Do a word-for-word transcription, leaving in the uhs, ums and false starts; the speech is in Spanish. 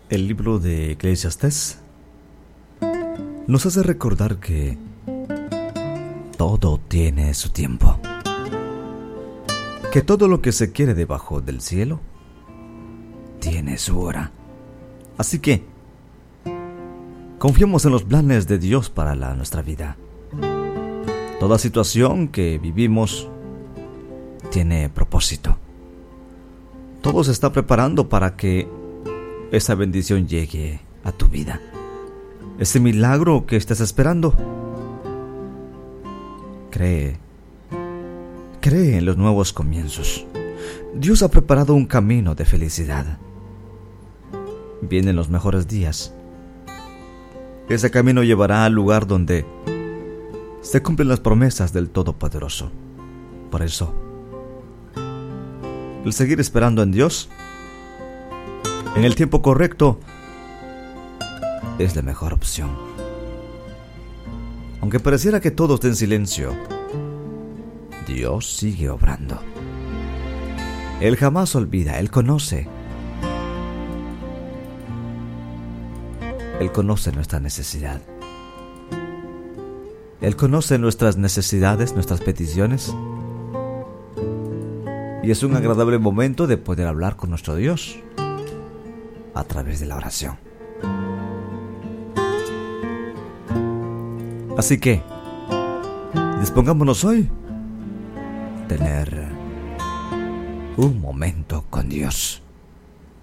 El libro de Eclesiastés nos hace recordar que todo tiene su tiempo, que todo lo que se quiere debajo del cielo tiene su hora. Así que confiemos en los planes de Dios para la, nuestra vida. Toda situación que vivimos tiene propósito. Todo se está preparando para que esa bendición llegue a tu vida. Ese milagro que estás esperando. Cree. Cree en los nuevos comienzos. Dios ha preparado un camino de felicidad. Vienen los mejores días. Ese camino llevará al lugar donde se cumplen las promesas del Todopoderoso. Por eso, el seguir esperando en Dios, en el tiempo correcto, es la mejor opción. Aunque pareciera que todo esté en silencio, Dios sigue obrando. Él jamás olvida, Él conoce. Él conoce nuestra necesidad. Él conoce nuestras necesidades, nuestras peticiones. Y es un agradable momento de poder hablar con nuestro Dios a través de la oración. Así que dispongámonos hoy a tener un momento con Dios.